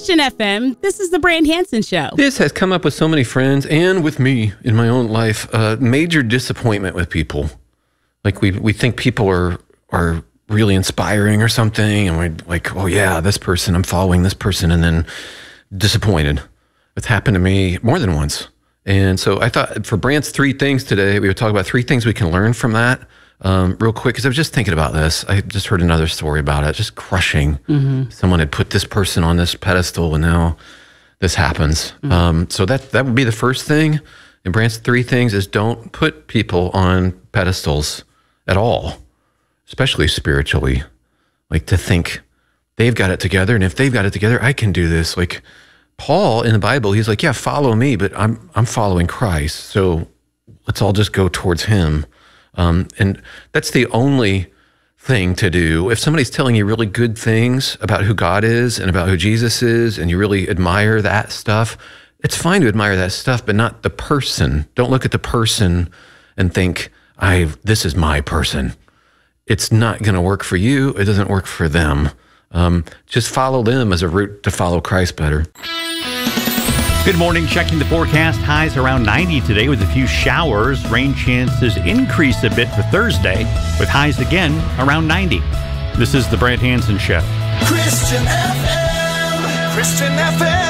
Christian FM, this is the Brand Hansen Show. This has come up with so many friends and with me in my own life. Major disappointment with people. Like we think people are really inspiring or something, and we're like, oh yeah, this person, I'm following this person, and then disappointed. It's happened to me more than once. And so I thought for Brandt's 3 things today, we would talk about 3 things we can learn from that real quick, because I was just thinking about this. I just heard another story about it, just crushing. Someone had put this person on this pedestal, and now this happens. So that would be the first thing. And Brandt's 3 things is don't put people on pedestals at all, especially spiritually. Like to think they've got it together, and if they've got it together, I can do this. Like Paul in the Bible, he's like, yeah, follow me, but I'm following Christ. So let's all just go towards him. And that's the only thing to do. If somebody's telling you really good things about who God is and about who Jesus is, and you really admire that stuff, it's fine to admire that stuff, but not the person. Don't look at the person and think, this is my person. It's not going to work for you. It doesn't work for them. Just follow them as a route to follow Christ better. Good morning. Checking the forecast. Highs around 90 today with a few showers. Rain chances increase a bit for Thursday with highs again around 90. This is the Brand Hansen Show. Christian FM. Christian FM.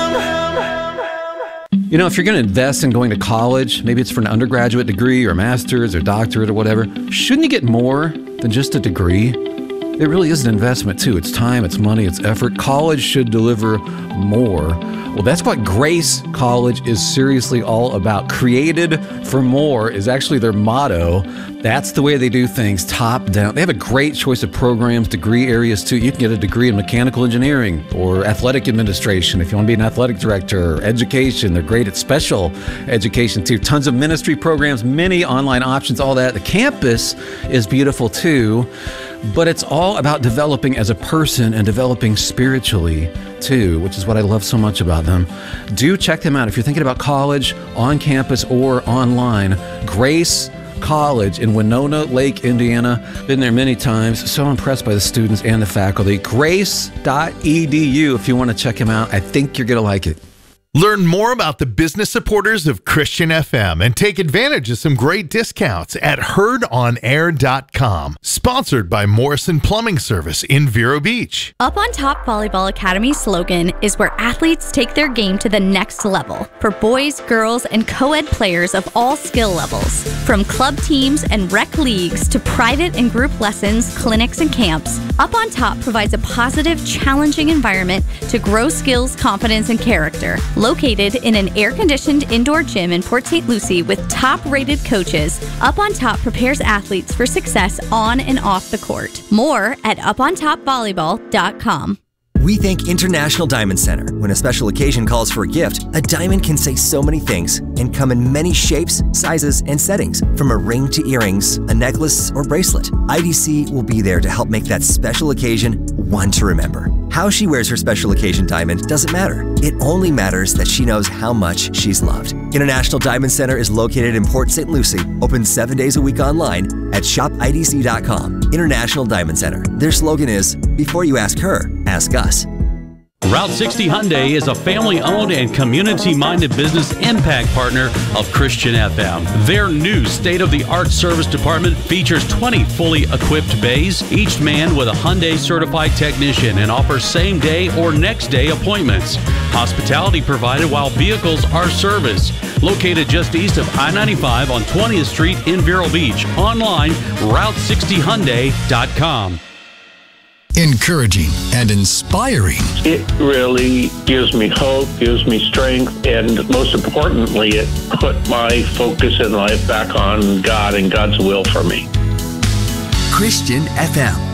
You know, if you're going to invest in going to college, maybe it's for an undergraduate degree or master's or doctorate or whatever, shouldn't you get more than just a degree? It really is an investment too. It's time, it's money, it's effort. College should deliver more. Well, that's what Grace College is seriously all about. Created for more is actually their motto. That's the way they do things, top down. They have a great choice of programs, degree areas too. You can get a degree in mechanical engineering or athletic administration if you want to be an athletic director, or education. They're great at special education too. Tons of ministry programs, many online options, all that. The campus is beautiful too. But it's all about developing as a person and developing spiritually too, which is what I love so much about them. Do check them out if you're thinking about college, on campus or online. Grace College in Winona Lake, Indiana. Been there many times. So impressed by the students and the faculty. Grace.edu if you want to check them out. I think you're going to like it. Learn more about the business supporters of Christian FM and take advantage of some great discounts at heardonair.com. Sponsored by Morrison Plumbing Service in Vero Beach. Up on Top Volleyball Academy's slogan is where athletes take their game to the next level for boys, girls, and co-ed players of all skill levels. From club teams and rec leagues to private and group lessons, clinics, and camps, Up on Top provides a positive, challenging environment to grow skills, confidence, and character. Located in an air-conditioned indoor gym in Port St. Lucie with top-rated coaches, Up on Top prepares athletes for success on and off the court. More at upontopvolleyball.com. We think International Diamond Center. When a special occasion calls for a gift, a diamond can say so many things and come in many shapes, sizes, and settings, from a ring to earrings, a necklace, or bracelet. IDC will be there to help make that special occasion one to remember. How she wears her special occasion diamond doesn't matter. It only matters that she knows how much she's loved. International Diamond Center is located in Port St. Lucie, open 7 days a week online at shopidc.com. International Diamond Center. Their slogan is, before you ask her, ask us. Route 60 Hyundai is a family-owned and community-minded business impact partner of Christian FM. Their new state-of-the-art service department features 20 fully equipped bays, each manned with a Hyundai certified technician, and offers same-day or next-day appointments. Hospitality provided while vehicles are serviced. Located just east of I-95 on 20th Street in Vero Beach. Online, Route60Hyundai.com. Encouraging and inspiring. It really gives me hope, gives me strength, and most importantly, it put my focus in life back on God and God's will for me. Christian FM.